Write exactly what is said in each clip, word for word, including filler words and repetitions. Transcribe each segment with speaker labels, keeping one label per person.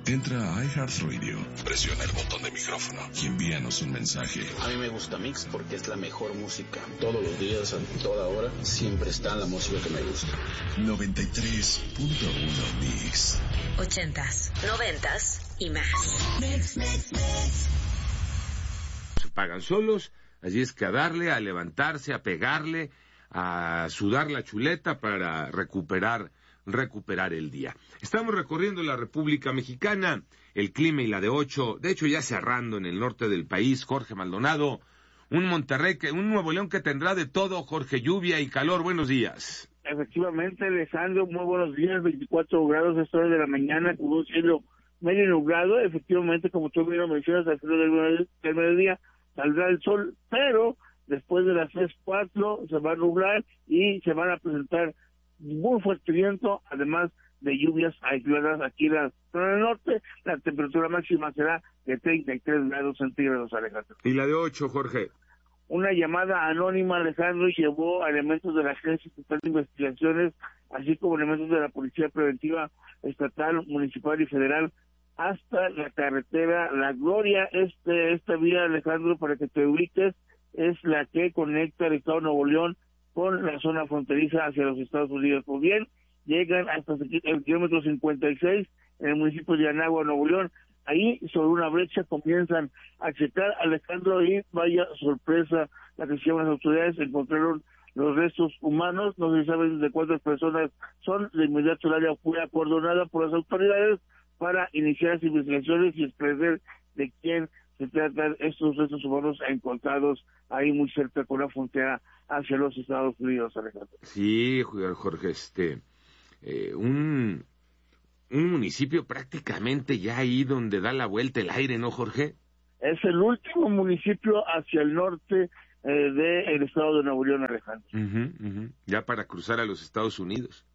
Speaker 1: Entra a iHeartRadio, presiona el botón de micrófono y envíanos un mensaje.
Speaker 2: A mí me gusta Mix porque es la mejor música. Todos los días, a toda hora, siempre está la música que me gusta.
Speaker 1: noventa y tres punto uno Mix.
Speaker 3: Ochentas, noventas y más.
Speaker 4: Mix, mix, mix.
Speaker 5: Se pagan solos, así es que a darle, a levantarse, a pegarle, a sudar la chuleta para recuperar recuperar el día. Estamos recorriendo la República Mexicana, el clima y la de ocho, de hecho ya cerrando en el norte del país. Jorge Maldonado, un Monterrey, que un Nuevo León que tendrá de todo. Jorge, lluvia y calor, buenos días.
Speaker 6: Efectivamente, Alejandro, muy buenos días, veinticuatro grados a esta hora de la mañana, con un cielo medio nublado. Efectivamente, como tú bien lo mencionas, al final del, del mediodía saldrá el sol, pero después de las tres, cuatro se va a nublar y se van a presentar muy fuerte viento, además de lluvias aisladas aquí en la zona del norte. La temperatura máxima será de treinta y tres grados centígrados, Alejandro.
Speaker 5: ¿Y la de ocho, Jorge?
Speaker 6: Una llamada anónima, Alejandro, llevó a elementos de la Agencia Estatal de Investigaciones, así como elementos de la Policía Preventiva Estatal, Municipal y Federal, hasta la carretera La Gloria. Este, esta vía, Alejandro, para que te ubiques, es la que conecta el estado de Nuevo León con la zona fronteriza hacia los Estados Unidos. Pues bien, llegan hasta el kilómetro cincuenta y seis en el municipio de Anáhuac, Nuevo León. Ahí, sobre una brecha, comienzan a checar, Alejandro, y vaya sorpresa la que se llaman las autoridades, encontraron los restos humanos, no se sabe de cuántas personas son. De inmediato el área fue acordonada por las autoridades para iniciar las investigaciones y esclarecer de quién se tratan estos restos humanos encontrados ahí muy cerca con la frontera hacia los Estados Unidos, Alejandro.
Speaker 5: Sí, Jorge, este, eh, un, un municipio prácticamente ya ahí donde da la vuelta el aire, ¿no, Jorge?
Speaker 6: Es el último municipio hacia el norte eh, del estado de Nuevo León, Alejandro.
Speaker 5: Uh-huh, uh-huh. Ya para cruzar a los Estados Unidos.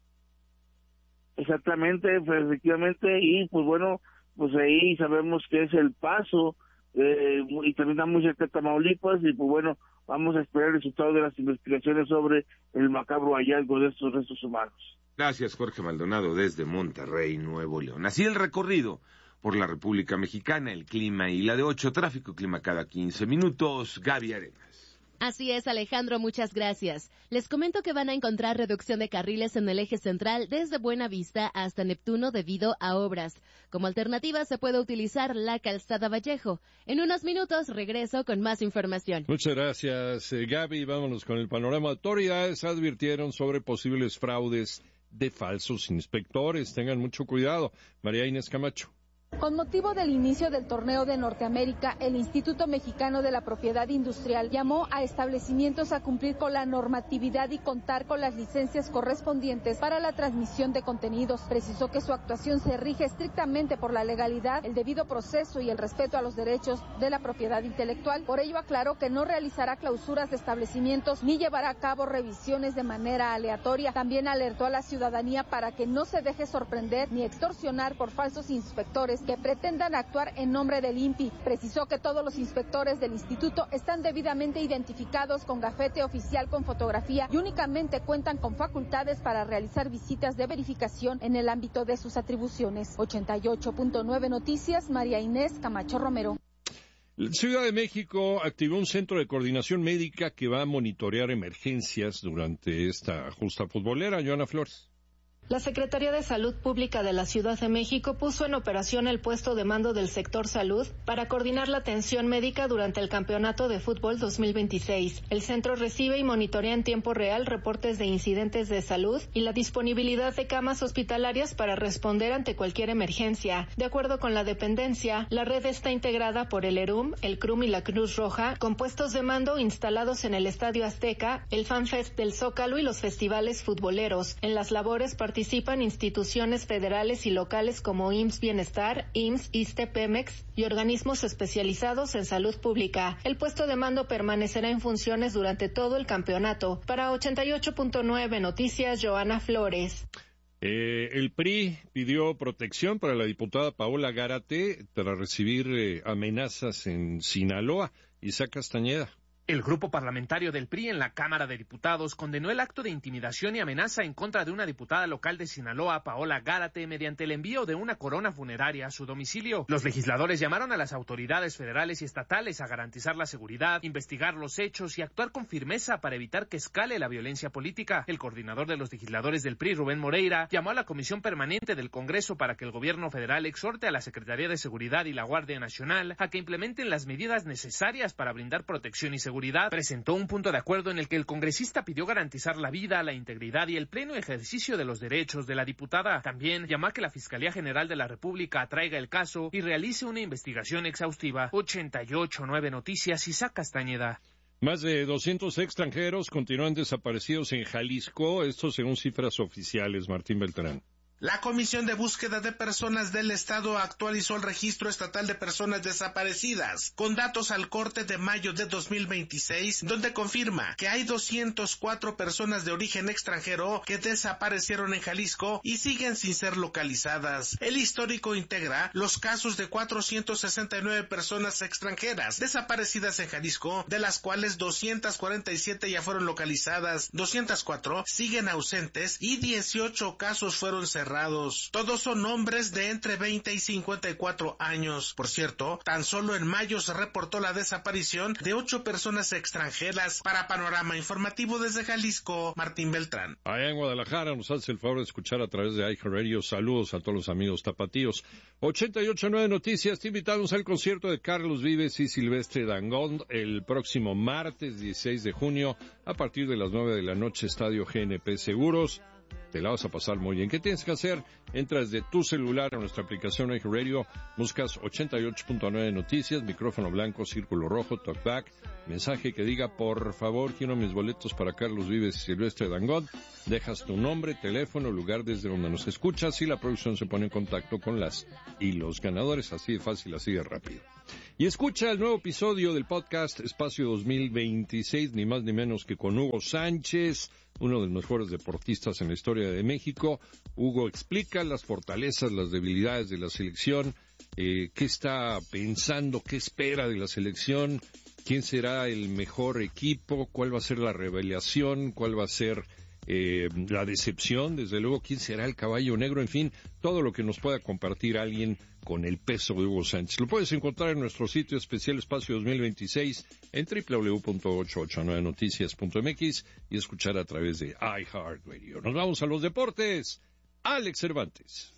Speaker 6: Exactamente, pues, efectivamente, y pues bueno, pues ahí sabemos que es El Paso, eh, y también está muy cerca de Tamaulipas, y pues bueno, vamos a esperar el resultado de las investigaciones sobre el macabro hallazgo de estos restos humanos.
Speaker 5: Gracias, Jorge Maldonado, desde Monterrey, Nuevo León. Así el recorrido por la República Mexicana, el clima y la de ocho, tráfico y clima cada quince minutos. Gaby Arenas.
Speaker 7: Así es, Alejandro, muchas gracias. Les comento que van a encontrar reducción de carriles en el eje central desde Buenavista hasta Neptuno debido a obras. Como alternativa se puede utilizar la Calzada Vallejo. En unos minutos regreso con más información.
Speaker 8: Muchas gracias, eh, Gaby. Vámonos con el panorama. Autoridades advirtieron sobre posibles fraudes de falsos inspectores. Tengan mucho cuidado. María Inés Camacho.
Speaker 9: Con motivo del inicio del torneo de Norteamérica, el Instituto Mexicano de la Propiedad Industrial llamó a establecimientos a cumplir con la normatividad y contar con las licencias correspondientes para la transmisión de contenidos. Precisó que su actuación se rige estrictamente por la legalidad, el debido proceso y el respeto a los derechos de la propiedad intelectual. Por ello aclaró que no realizará clausuras de establecimientos ni llevará a cabo revisiones de manera aleatoria. También alertó a la ciudadanía para que no se deje sorprender ni extorsionar por falsos inspectores que pretendan actuar en nombre del I N P I. Precisó que todos los inspectores del instituto están debidamente identificados con gafete oficial con fotografía y únicamente cuentan con facultades para realizar visitas de verificación en el ámbito de sus atribuciones. ochenta y ocho punto nueve Noticias, María Inés Camacho Romero.
Speaker 8: Ciudad de México activó un centro de coordinación médica que va a monitorear emergencias durante esta justa futbolera. Joana Flores.
Speaker 10: La Secretaría de Salud Pública de la Ciudad de México puso en operación el puesto de mando del sector salud para coordinar la atención médica durante el Campeonato de Fútbol dos mil veintiséis. El centro recibe y monitorea en tiempo real reportes de incidentes de salud y la disponibilidad de camas hospitalarias para responder ante cualquier emergencia. De acuerdo con la dependencia, la red está integrada por el ERUM, el C R U M y la Cruz Roja, con puestos de mando instalados en el Estadio Azteca, el FanFest del Zócalo y los festivales futboleros. En las labores participan Participan instituciones federales y locales como I M S S Bienestar, I M S S, ISSSTE, Pemex y organismos especializados en salud pública. El puesto de mando permanecerá en funciones durante todo el campeonato. Para ochenta y ocho punto nueve Noticias, Joana Flores.
Speaker 8: Eh, el P R I pidió protección para la diputada Paola Gárate tras recibir eh, amenazas en Sinaloa. Isaac Castañeda.
Speaker 11: El grupo parlamentario del P R I en la Cámara de Diputados condenó el acto de intimidación y amenaza en contra de una diputada local de Sinaloa, Paola Gárate, mediante el envío de una corona funeraria a su domicilio. Los legisladores llamaron a las autoridades federales y estatales a garantizar la seguridad, investigar los hechos y actuar con firmeza para evitar que escale la violencia política. El coordinador de los legisladores del P R I, Rubén Moreira, llamó a la Comisión Permanente del Congreso para que el gobierno federal exhorte a la Secretaría de Seguridad y la Guardia Nacional a que implementen las medidas necesarias para brindar protección y seguridad. Presentó un punto de acuerdo en el que el congresista pidió garantizar la vida, la integridad y el pleno ejercicio de los derechos de la diputada. También llamó a que la Fiscalía General de la República atraiga el caso y realice una investigación exhaustiva. ochenta y ocho punto nueve Noticias, Isaac Castañeda.
Speaker 8: Más de doscientos extranjeros continúan desaparecidos en Jalisco, esto según cifras oficiales. Martín Beltrán.
Speaker 12: La Comisión de Búsqueda de Personas del Estado actualizó el Registro Estatal de Personas Desaparecidas, con datos al corte de mayo de dos mil veintiséis, donde confirma que hay doscientas cuatro personas de origen extranjero que desaparecieron en Jalisco y siguen sin ser localizadas. El histórico integra los casos de cuatrocientas sesenta y nueve personas extranjeras desaparecidas en Jalisco, de las cuales doscientas cuarenta y siete ya fueron localizadas, doscientas cuatro siguen ausentes y dieciocho casos fueron cerrados. Todos son hombres de entre veinte y cincuenta y cuatro años. Por cierto, tan solo en mayo se reportó la desaparición de ocho personas extranjeras. Para Panorama Informativo desde Jalisco, Martín Beltrán.
Speaker 8: Allá en Guadalajara nos hace el favor de escuchar a través de iHeartRadio. Saludos a todos los amigos tapatíos. ochenta y ocho punto nueve Noticias, te invitamos al concierto de Carlos Vives y Silvestre Dangond el próximo martes dieciséis de junio a partir de las nueve de la noche, Estadio G N P Seguros. Te la vas a pasar muy bien. ¿Qué tienes que hacer? Entras de tu celular a nuestra aplicación iHeartRadio, buscas ochenta y ocho punto nueve Noticias, micrófono blanco, círculo rojo, talkback, mensaje que diga, por favor, quiero mis boletos para Carlos Vives y Silvestre Dangond. Dejas tu nombre, teléfono, lugar desde donde nos escuchas y la producción se pone en contacto con las y los ganadores. Así de fácil, así de rápido. Y escucha el nuevo episodio del podcast Espacio dos mil veintiséis, ni más ni menos que con Hugo Sánchez, uno de los mejores deportistas en la historia de México. Hugo explica las fortalezas, las debilidades de la selección, eh, qué está pensando, qué espera de la selección, quién será el mejor equipo, cuál va a ser la revelación, cuál va a ser eh, la decepción, desde luego, quién será el caballo negro, en fin, todo lo que nos pueda compartir alguien con el peso de Hugo Sánchez. Lo puedes encontrar en nuestro sitio especial Espacio dos mil veintiséis en doble u doble u doble u punto ochocientos ochenta y nueve noticias punto m x y escuchar a través de iHeartRadio. Nos vamos a los deportes. Alex Cervantes.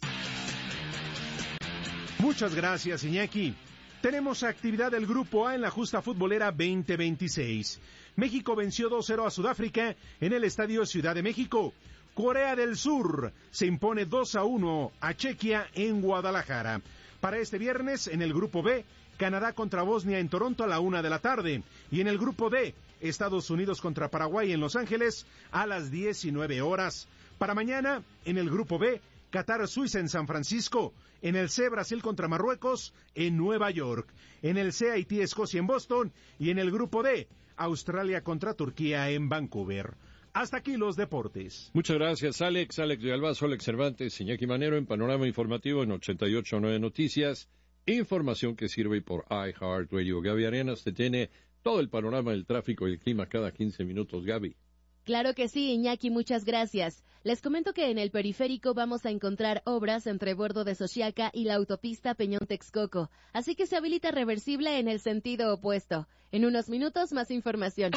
Speaker 13: Muchas gracias, Iñaki. Tenemos actividad del Grupo A en la justa futbolera veinte veintiséis. México venció dos cero a Sudáfrica en el Estadio Ciudad de México. Corea del Sur se impone dos a uno a Chequia en Guadalajara. Para este viernes, en el Grupo B, Canadá contra Bosnia en Toronto a la una de la tarde. Y en el Grupo D, Estados Unidos contra Paraguay en Los Ángeles a las diecinueve horas. Para mañana, en el Grupo B, Qatar-Suiza en San Francisco. En el C, Brasil contra Marruecos en Nueva York. En el C, Haití-Escocia en Boston. Y en el Grupo D, Australia contra Turquía en Vancouver. Hasta aquí los deportes.
Speaker 8: Muchas gracias, Alex. Alex de Albazo, Alex Cervantes, Iñaki Manero en Panorama Informativo en ochenta y ocho punto nueve Noticias. Información que sirve por iHeartRadio. Gaby Arenas te tiene todo el panorama del tráfico y el clima cada quince minutos, Gaby.
Speaker 7: Claro que sí, Iñaki, muchas gracias. Les comento que en el periférico vamos a encontrar obras entre Bordo de Xochiaca y la autopista Peñón-Texcoco, así que se habilita reversible en el sentido opuesto. En unos minutos, más información.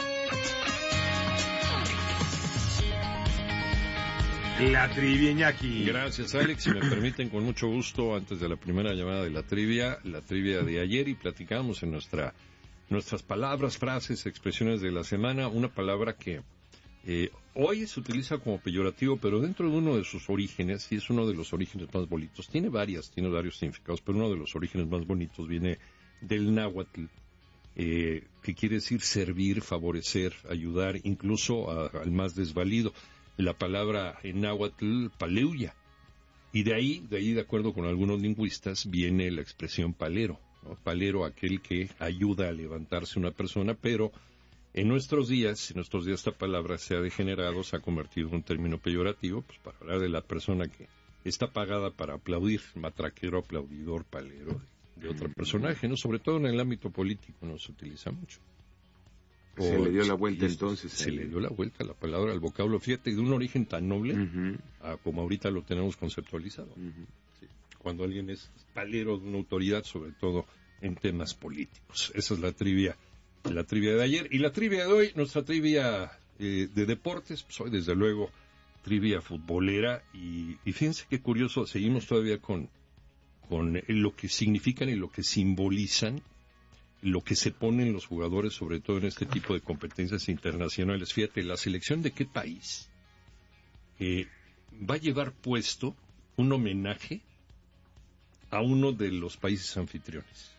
Speaker 5: La trivia, Iñaki.
Speaker 8: Gracias, Alex. Si me permiten, con mucho gusto, antes de la primera llamada de la trivia, la trivia de ayer, y platicamos en nuestra, nuestras palabras, frases, expresiones de la semana, una palabra que eh, hoy se utiliza como peyorativo, pero dentro de uno de sus orígenes, y es uno de los orígenes más bonitos, tiene varias, tiene varios significados, pero uno de los orígenes más bonitos viene del náhuatl, eh, que quiere decir servir, favorecer, ayudar, incluso a, al más desvalido. La palabra en náhuatl, paleuya. Y de ahí, de ahí, de acuerdo con algunos lingüistas, viene la expresión palero, ¿no? Palero, aquel que ayuda a levantarse una persona, pero en nuestros días, en nuestros días esta palabra se ha degenerado, se ha convertido en un término peyorativo, pues para hablar de la persona que está pagada para aplaudir, matraquero, aplaudidor, palero, de, de otro personaje, ¿no? Sobre todo en el ámbito político no se utiliza mucho.
Speaker 5: Por, se le dio la vuelta entonces.
Speaker 8: Se el... le dio la vuelta la palabra al vocablo, fíjate, de un origen tan noble uh-huh. a como ahorita lo tenemos conceptualizado. Uh-huh. Sí. Cuando alguien es palero de una autoridad, sobre todo en temas políticos. Esa es la trivia, la trivia de ayer. Y la trivia de hoy, nuestra trivia eh, de deportes, pues hoy desde luego trivia futbolera. Y, y fíjense qué curioso, seguimos todavía con, con lo que significan y lo que simbolizan lo que se ponen los jugadores, sobre todo en este tipo de competencias internacionales. Fíjate, la selección de qué país eh, va a llevar puesto un homenaje a uno de los países anfitriones,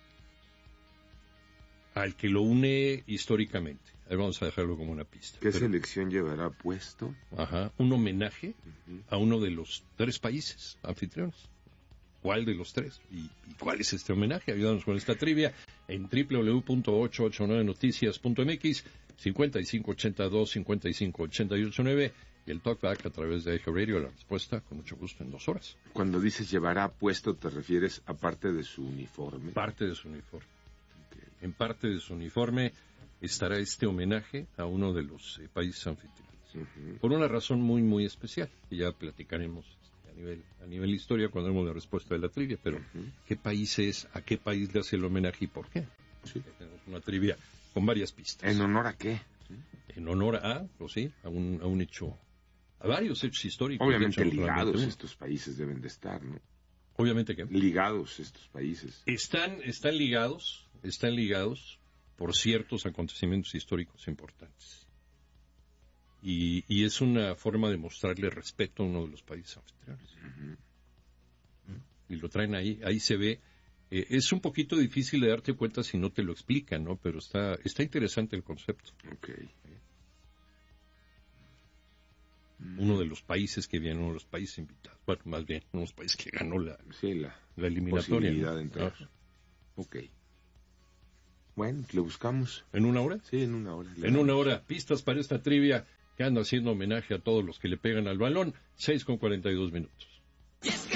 Speaker 8: al que lo une históricamente. Ahí vamos a dejarlo como una pista.
Speaker 5: ¿Qué Pero, selección llevará puesto?
Speaker 8: Ajá, un homenaje uh-huh. a uno de los tres países anfitriones. ¿Cuál de los tres? ¿Y, y cuál es este homenaje? Ayúdanos con esta trivia en doble u doble u doble u punto ocho ocho nueve noticias punto m x, cincuenta y cinco ochenta y dos, cincuenta y cinco ochenta y ocho nueve, y el talkback a través de iHeartRadio. La respuesta, con mucho gusto, en dos horas.
Speaker 5: Cuando dices llevará puesto, ¿te refieres a parte de su uniforme?
Speaker 8: Parte de su uniforme. Okay. En parte de su uniforme estará este homenaje a uno de los eh, países anfitriones. Uh-huh. Por una razón muy, muy especial, que ya platicaremos a nivel, a nivel historia cuando hagamos la respuesta de la trivia, pero uh-huh. ¿qué país es? ¿A qué país le hace el homenaje y por qué? Sí. Tenemos una trivia con varias pistas.
Speaker 5: ¿En honor a qué?
Speaker 8: En honor a, pues sí, a un, a un hecho, a varios hechos históricos.
Speaker 5: Obviamente ligados estos países deben de estar, ¿no?
Speaker 8: Obviamente que
Speaker 5: ligados estos países.
Speaker 8: Están, están ligados, están ligados por ciertos acontecimientos históricos importantes. Y, y es una forma de mostrarle respeto a uno de los países anfitriones. Uh-huh. Y lo traen ahí, ahí se ve. Eh, es un poquito difícil de darte cuenta si no te lo explican, ¿no? Pero está, está interesante el concepto.
Speaker 5: Okay.
Speaker 8: Uno de los países que viene, uno de los países invitados. Bueno, más bien, uno de los países que ganó la,
Speaker 5: sí, la,
Speaker 8: la eliminatoria.
Speaker 5: Posibilidad, ¿no? De entrar. Ah. Ok. Bueno, le buscamos.
Speaker 8: ¿En una hora?
Speaker 5: Sí, en una hora.
Speaker 8: En damos. una hora. Pistas para esta trivia que anda haciendo homenaje a todos los que le pegan al balón. seis con cuarenta y dos minutos.